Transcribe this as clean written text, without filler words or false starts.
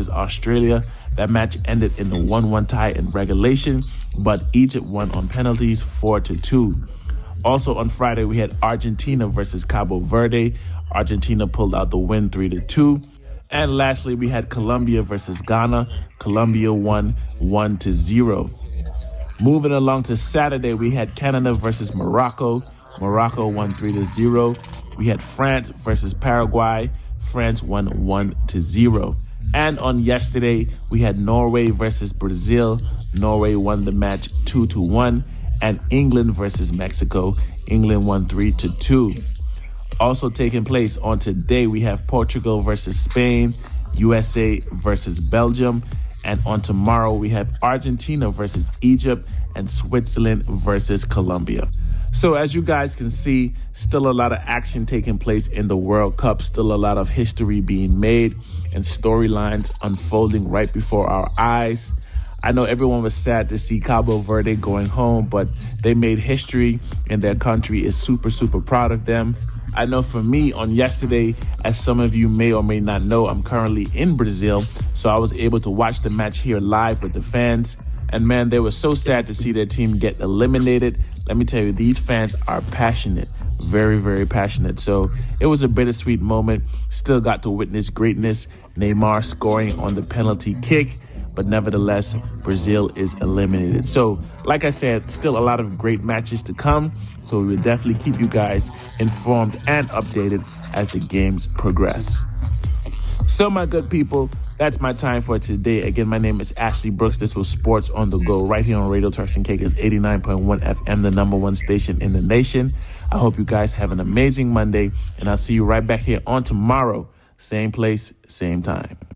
versus Australia. That match ended in a 1-1 tie in regulation, but Egypt won on penalties 4-2. Also on Friday, we had Argentina versus Cabo Verde. Argentina pulled out the win 3-2. And lastly, we had Colombia versus Ghana. Colombia won 1-0. Moving along to Saturday, we had Canada versus Morocco. Morocco won 3-0. We had France versus Paraguay. France won 1-0. And on yesterday, we had Norway versus Brazil. Norway won the match 2-1. And England versus Mexico. England won 3-2. Also taking place on today, we have Portugal versus Spain, USA versus Belgium. And on tomorrow, we have Argentina versus Egypt and Switzerland versus Colombia. So as you guys can see, still a lot of action taking place in the World Cup, still a lot of history being made and storylines unfolding right before our eyes. I know everyone was sad to see Cabo Verde going home, but they made history and their country is super, super proud of them. I know for me on yesterday, as some of you may or may not know, I'm currently in Brazil, so I was able to watch the match here live with the fans. And man, they were so sad to see their team get eliminated. Let me tell you, these fans are passionate, very, very passionate. So it was a bittersweet moment. Still got to witness greatness. Neymar scoring on the penalty kick. But nevertheless, Brazil is eliminated. So, like I said, still a lot of great matches to come. So we will definitely keep you guys informed and updated as the games progress. So, my good people, that's my time for today. Again, my name is Ashley Brooks. This was Sports on the Go right here on Radio Turks and Caicos 89.1 FM, the #1 station in the nation. I hope you guys have an amazing Monday, and I'll see you right back here on tomorrow. Same place, same time.